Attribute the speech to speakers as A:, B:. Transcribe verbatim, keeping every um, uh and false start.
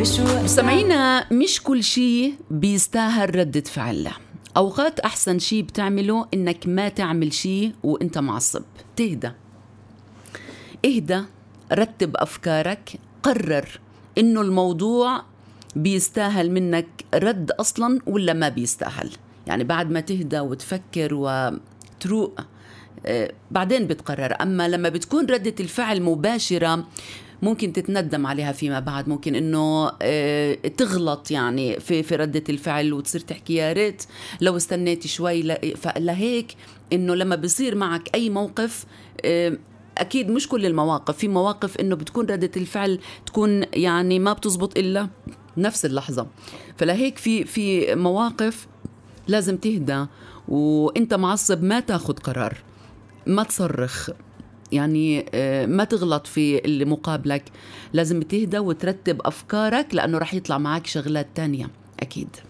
A: مستمعينا، مش كل شيء بيستاهل ردة فعل. أوقات أحسن شيء بتعمله إنك ما تعمل شيء وإنت معصب. تهدى، اهدى، رتب أفكارك، قرر إنه الموضوع بيستاهل منك رد أصلا ولا ما بيستاهل. يعني بعد ما تهدى وتفكر وتروق بعدين بتقرر. أما لما بتكون ردة الفعل مباشرة ممكن تتندم عليها فيما بعد، ممكن إنه تغلط يعني في في ردة الفعل وتصير تحكي يا ريت لو استنيت شوي. لهيك إنه لما بيصير معك أي موقف، أكيد مش كل المواقف، في مواقف إنه بتكون ردة الفعل تكون يعني ما بتزبط إلا نفس اللحظة. فلهيك في في مواقف لازم تهدى وإنت معصب، ما تاخد قرار، ما تصرخ، يعني ما تغلط في اللي مقابلك. لازم تهدى وترتب أفكارك، لأنه رح يطلع معك شغلات تانية أكيد.